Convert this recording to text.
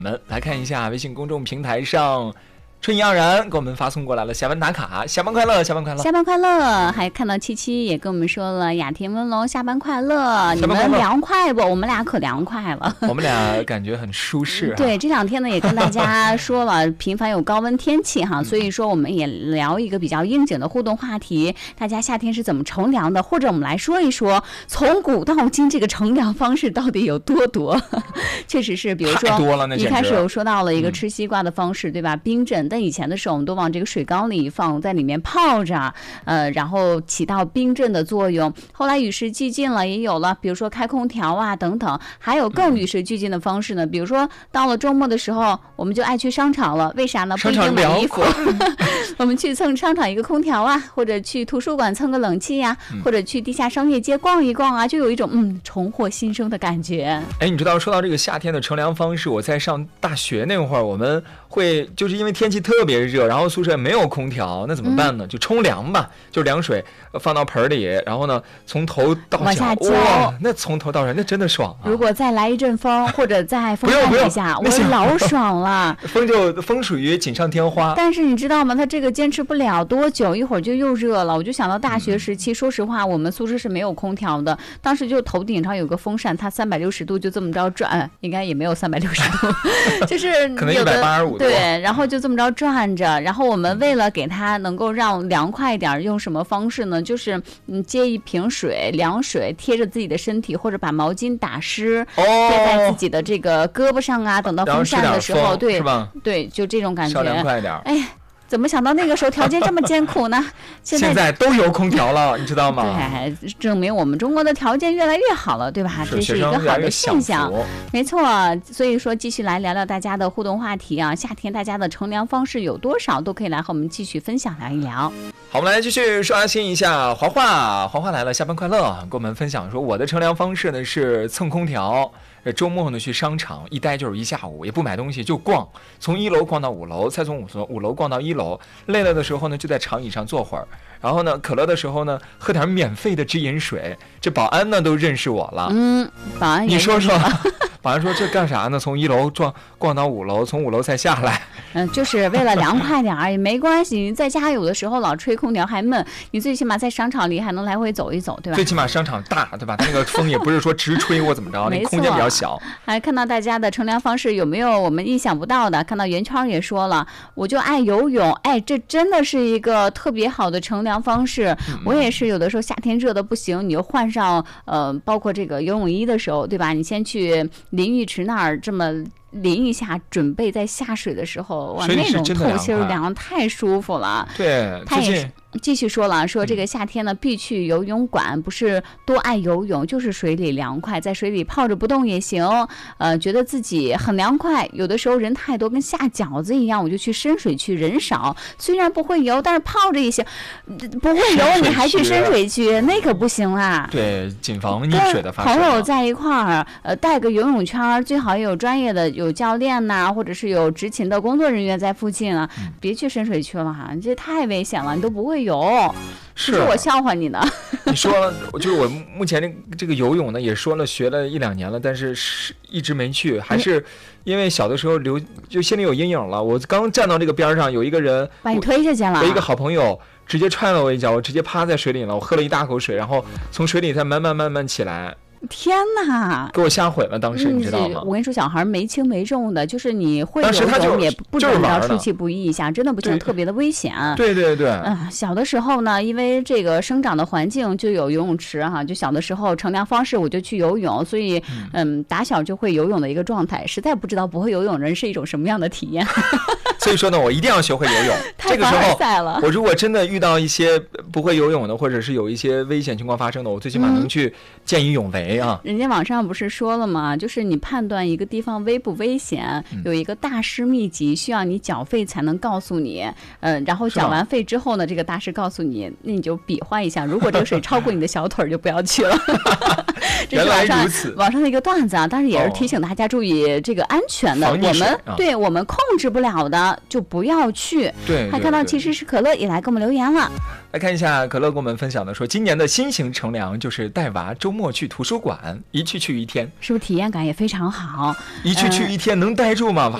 我们来看一下微信公众平台上春意盎然给我们发送过来了下班打卡，下班快乐，下班快乐， 下班快乐。还看到七七也跟我们说了雅田温龙下班快乐，你们凉快不？我们俩可凉快了， 我们俩感觉很舒适、 对，这两天呢也跟大家说了，频繁有高温天气哈，所以说我们也聊一个比较应景的互动话题，大家夏天是怎么乘凉的，或者我们来说一说从古到今这个乘凉方式到底有多多。确实是，比如说一开始有说到了一个吃西瓜的方式，对吧？冰镇。但以前的时候我们都往这个水缸里放，在里面泡着，然后起到冰镇的作用。后来与时俱进了，也有了比如说开空调啊等等，还有更与时俱进的方式呢。比如说到了周末的时候，我们就爱去商场了，为啥呢？不一定买衣服，我们去蹭商场一个空调啊，或者去图书馆蹭个冷气呀、或者去地下商业街逛一逛啊，就有一种重获新生的感觉。 哎，你知道说到这个夏天的乘凉方式，我在上大学那会儿，我们会就是因为天气特别热，然后宿舍没有空调，那怎么办呢？就冲凉吧，就凉水放到盆里，然后呢从头到脚，哇，那从头到脚那真的爽啊！ 如果再来一阵风，或者在风扇底下，我老爽了。 风属于锦上添花。 但是你知道吗？它这个坚持不了多久，一会儿就又热了。我就想到大学时期，说实话，我们宿舍是没有空调的，当时就头顶上有个风扇，它360度就这么着转，应该也没有360度，就是可能185度。 对，然后就这么着转着，然后我们为了给它能够让凉快一点，用什么方式呢？就是接一瓶水，凉水贴着自己的身体，或者把毛巾打湿，贴在自己的这个胳膊上啊，等到风扇的时候，对， 是吧？ 对，就这种感觉， 稍凉快一点。 哎。怎么想到那个时候条件这么艰苦呢？ 现在都有空调了，你知道吗？ 对，证明我们中国的条件越来越好了，对吧？这是一个好的现象。没错，所以说继续来聊聊大家的互动话题啊，夏天大家的乘凉方式有多少，都可以来和我们继续分享聊一聊。 好，我们来继续刷新一下华华来了，下班快乐，跟我们分享说我的乘凉方式呢是蹭空调。周末呢去商场一待就是一下午，也不买东西就逛，从1楼逛到5楼，再从5楼逛到1楼，累了的时候呢就在长椅上坐会儿，然后呢渴了的时候呢喝点免费的直饮水，这保安呢都认识我了。 保安也你说说保安说这干啥呢？从1楼逛到5楼，从5楼再下来。 就是为了凉快点而已，没关系。你在家有的时候老吹空调还闷，你最起码在商场里还能来回走一走，对吧？ 最起码商场大，对吧？它那个风也不是说直吹或怎么着，那空间比较小。 还看到大家的乘凉方式有没有我们意想不到的？看到圆圈也说了，我就爱游泳，哎，这真的是一个特别好的乘凉方式。我也是有的时候夏天热的不行，你就换上包括这个游泳衣的时候，对吧？你先去淋浴池那儿这么淋一下，准备在下水的时候，哇，那种透心凉太舒服了。 对， 他也是继续说了，说这个夏天呢必去游泳馆，不是多爱游泳，就是水里凉快，在水里泡着不动也行。觉得自己很凉快。有的时候人太多，跟下饺子一样，我就去深水区，人少，虽然不会游，但是泡着也行。不会游你还去深水区，那可不行啦。 对，谨防溺水的发生。 朋友在一块儿，带个游泳圈，最好也有专业的，有教练呐，或者是有执勤的工作人员在附近啊，别去深水区了哈，这太危险了，你都不会游。是我笑话你呢。 你说就是我目前这个游泳呢，也说了学了1-2年了，但是一直没去，还是因为小的时候就心里有阴影了。我刚站到这个边上，有一个人把你推下去了， 我一个好朋友直接踹了我一脚，我直接趴在水里了，我喝了一大口水，然后从水里才慢慢起来。 天哪， 给我吓毁了！当时你知道吗？ 我跟你说，小孩没轻没重的，就是你会游泳也不准要出其不意一下，真的不行，特别的危险。 对。 小的时候呢，因为这个生长的环境就有游泳池哈，就小的时候乘凉方式我就去游泳，所以打小就会游泳的一个状态，实在不知道不会游泳人是一种什么样的体验。 所以说呢，我一定要学会游泳。这个时候，我如果真的遇到一些不会游泳的，或者是有一些危险情况发生的，我最起码能去见义勇为啊。 人家网上不是说了吗？就是你判断一个地方危不危险，有一个大师秘籍，需要你缴费才能告诉你。然后缴完费之后呢，这个大师告诉你，那你就比划一下，如果这个水超过你的小腿就不要去了。 这是原来如此网上的一个段子啊，但是也是提醒大家注意这个安全的。我们控制不了的就不要去。 对， 还看到其实是可乐也来给我们留言了。 来看一下可乐跟我们分享的说，今年的新型乘凉就是带娃周末去图书馆，一去一天， 是不是体验感也非常好？ 一去一天能待住吗？